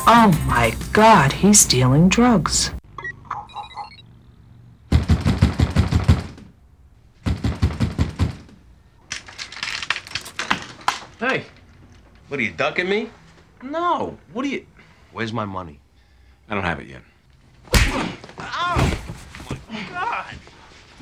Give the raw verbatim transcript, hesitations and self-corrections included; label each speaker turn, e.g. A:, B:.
A: Oh my God, he's dealing drugs.
B: Hey,
C: What, are you ducking me?
B: no. What do you...
C: Where's my money?
B: I don't have it yet.